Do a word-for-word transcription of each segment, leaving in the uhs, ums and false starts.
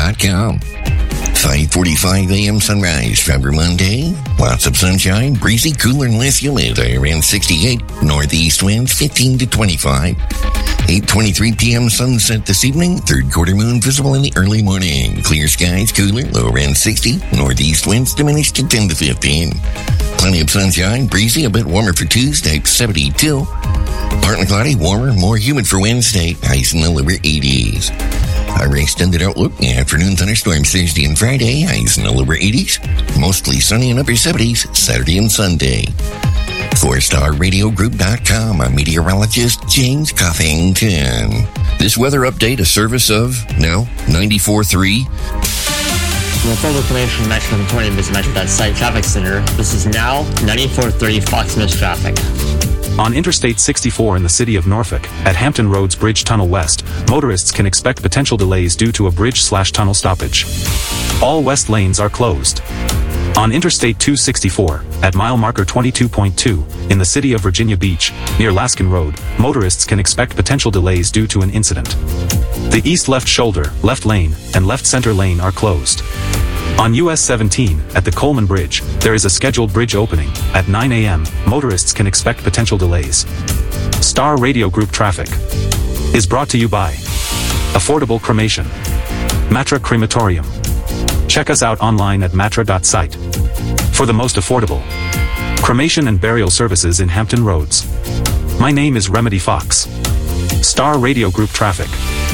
dot com. five forty-five a.m. sunrise, Traver Monday. Lots of sunshine, breezy, cooler and less humid. Around sixty-eight. Northeast winds fifteen to twenty-five. eight twenty-three p.m. sunset this evening. Third quarter moon visible in the early morning. Clear skies, cooler, low around sixty. Northeast winds diminished to ten to fifteen. Plenty of sunshine, breezy, a bit warmer for Tuesday, seventy-two. Partly cloudy, warmer, more humid for Wednesday, highs in the lower eighties. Our extended outlook, afternoon thunderstorms Thursday and Friday, highs in the lower eighties. Mostly sunny and upper seventies, Saturday and Sunday. four star radio group dot com, I'm meteorologist James Coffington. This weather update, a service of, no, ninety-four point three. For full information from Metro twenty, visit Metro dot site Traffic Center. This is now ninety-four point three Fox News traffic. On Interstate sixty-four in the city of Norfolk, at Hampton Roads Bridge Tunnel West, motorists can expect potential delays due to a bridge-slash-tunnel stoppage. All west lanes are closed. On Interstate two sixty-four, at mile marker twenty-two point two, in the city of Virginia Beach, near Laskin Road, motorists can expect potential delays due to an incident. The east left shoulder, left lane, and left center lane are closed. On U S seventeen, at the Coleman Bridge, there is a scheduled bridge opening. At nine a.m., motorists can expect potential delays. Star Radio Group Traffic is brought to you by Affordable Cremation, Matra Crematorium. Check us out online at matra dot site for the most affordable cremation and burial services in Hampton Roads. My name is Remedy Fox. Star Radio Group Traffic.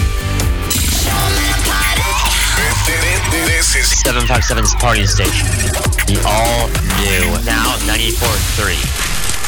This is seven five seven's Party Station. The all new, now ninety-four point three.